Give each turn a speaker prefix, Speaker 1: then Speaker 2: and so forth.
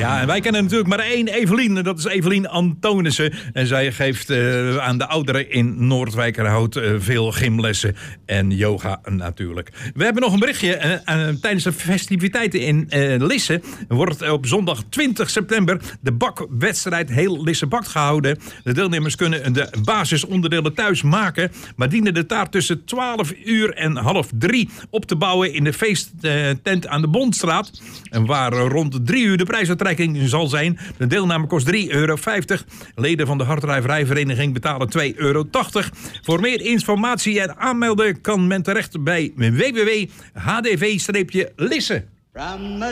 Speaker 1: Ja, en wij kennen natuurlijk maar één Evelien. En dat is Evelien Antonissen. En zij geeft aan de ouderen in Noordwijkerhout veel gymlessen en yoga natuurlijk. We hebben nog een berichtje. Tijdens de festiviteiten in Lisse wordt op zondag 20 september de bakwedstrijd Heel Lisse Bakt gehouden. De deelnemers kunnen de basisonderdelen thuis maken, maar dienen de taart tussen 12 uur en 2:30 op te bouwen in de feesttent aan de Bondstraat. En waar rond 3 uur de prijsuitreiking zal zijn. De deelname kost €3,50. Leden van de hardrijverijvereniging betalen €2,80. Voor meer informatie en aanmelden kan men terecht bij www.hdv-lisse.